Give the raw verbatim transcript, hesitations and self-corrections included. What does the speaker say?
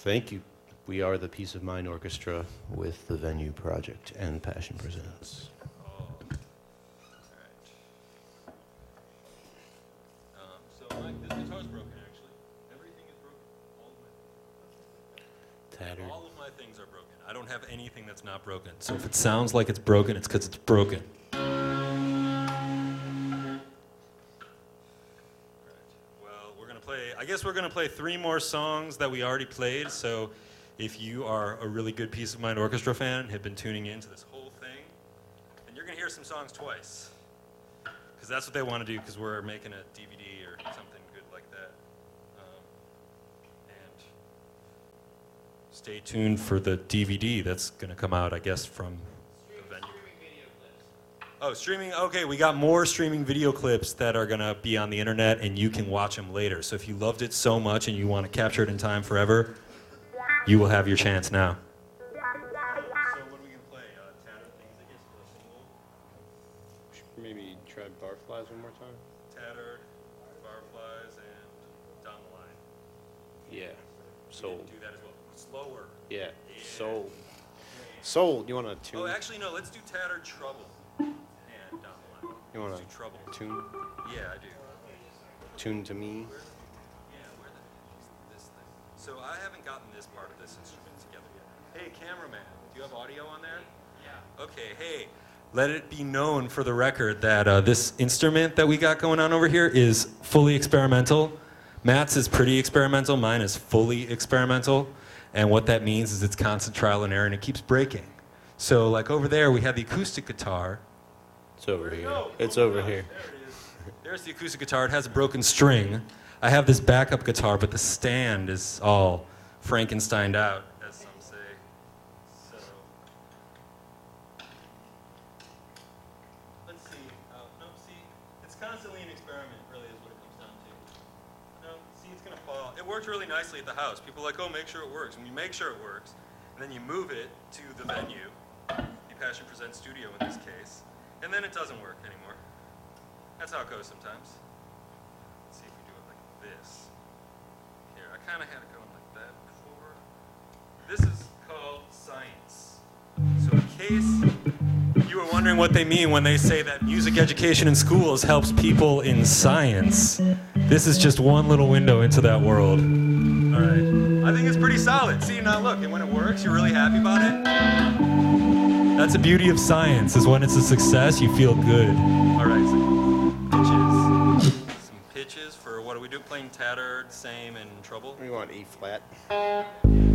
Thank you. We are the Peace of Mind Orchestra with the Venue Project and Passion Presents. Oh. All right. Um, so my, this guitar's broken, actually. Everything is broken. All of my Tattered. All of my things are broken. I don't have anything that's not broken. So if it sounds like it's broken, it's because it's broken. Right. Well, we're going to play, I guess we're going to play three more songs that we already played. So if you are a really good Peace of Mind Orchestra fan and have been tuning into this whole thing, then you're going to hear some songs twice. Because that's what they want to do, because we're making a D V D or something good like that. Um, and stay tuned for the D V D that's going to come out, I guess, from the venue. Oh, streaming. Okay, we got more streaming video clips that are going to be on the internet, and you can watch them later. So if you loved it so much and you want to capture it in time forever, you will have your chance now. So what are we going to play? Uh, Tattered Things, I guess, for a single? Maybe try Barflies one more time? Tattered, Fireflies, and Down the Line. Yeah. We Soul. can do that as well. Slower. Yeah. Yeah. Soul. Soul. You want to tune? Oh, actually, no. Let's do Tattered, Trouble, and Down the Line. You want Let's do to Trouble. tune? Yeah, I do. Tune to me? Where the, yeah, where the heck is this thing? So I haven't gotten this part of this instrument together yet. Hey, cameraman, do you have audio on there? Yeah. Okay, hey, let it be known for the record that uh, this instrument that we got going on over here is fully experimental. Matt's is pretty experimental, mine is fully experimental. And what that means is it's constant trial and error and it keeps breaking. So like over there, we have the acoustic guitar. It's over Where'd it here. go? It's Oh my over gosh, here. There it is. There's the acoustic guitar. It has a broken string. I have this backup guitar, but the stand is all Frankensteined out, as some say. So let's see. Uh, no, see, it's constantly an experiment. Really, is what it comes down to. No, see, it's gonna fall. It worked really nicely at the house. People are like, oh, make sure it works. And you make sure it works, and then you move it to the venue, the Passion Presents studio in this case, and then it doesn't work anymore. That's how it goes sometimes. Let's see if we do it like this. Here, I kind of had it going like that before. This is called science. So in case you were wondering what they mean when they say that music education in schools helps people in science, this is just one little window into that world. All right. I think it's pretty solid. See, now look, and when it works, you're really happy about it. That's the beauty of science, is when it's a success, you feel good. All right, so pitches. Some pitches for what are we doing? Playing Tattered, Same, and Trouble? We want E flat.